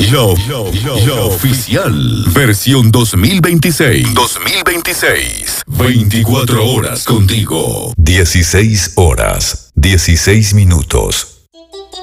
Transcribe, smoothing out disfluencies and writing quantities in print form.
La oficial. Versión 2026. 24 horas contigo. 16 horas, 16 minutos.